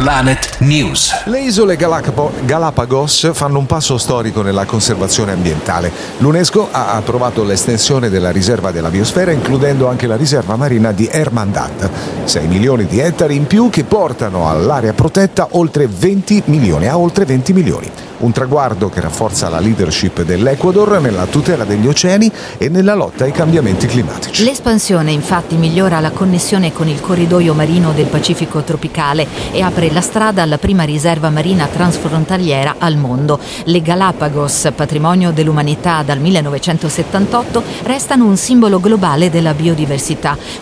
Planet News. Le isole Galapagos fanno un passo storico nella conservazione ambientale. L'UNESCO ha approvato l'estensione della riserva della biosfera, includendo anche la riserva marina di Hermandad. 6 milioni di ettari in più che portano all'area protetta a oltre 20 milioni. Un traguardo che rafforza la leadership dell'Ecuador nella tutela degli oceani e nella lotta ai cambiamenti climatici. L'espansione infatti migliora la connessione con il corridoio marino del Pacifico tropicale e apre la strada alla prima riserva marina transfrontaliera al mondo. Le Galapagos, patrimonio dell'umanità dal 1978, restano un simbolo globale della biodiversità.